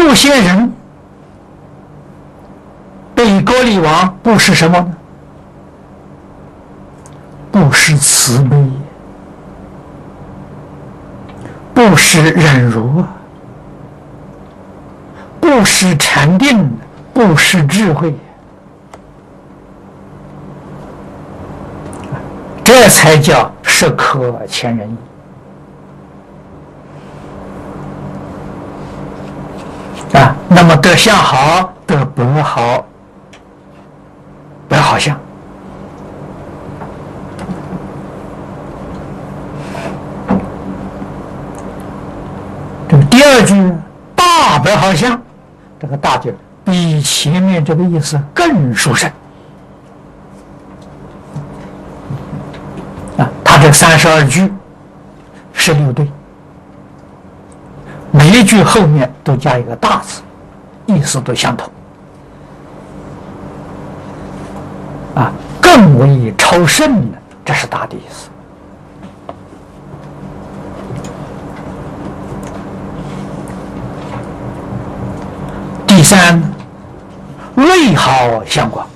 有些人对歌利王不是什么呢？不是慈悲，不是忍辱，不是禅定，不是智慧，这才叫适可前人意。那么得相好，得本好，本好相。这个第二句大本好相，这个大句比前面这个意思更殊胜。它这32句16对，每一句后面都加一个大字，意思都相同。更为超胜的，这是大的意思。第三，类好相广。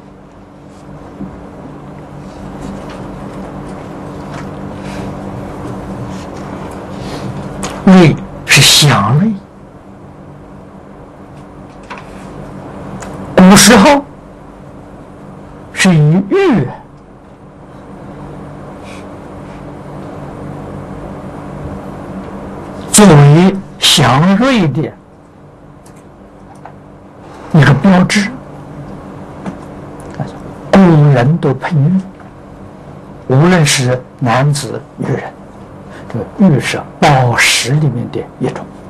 类是祥瑞，古时候是以玉作为祥瑞的一个标志，古人都佩玉，无论是男子女人，这个玉是宝石里面的一种。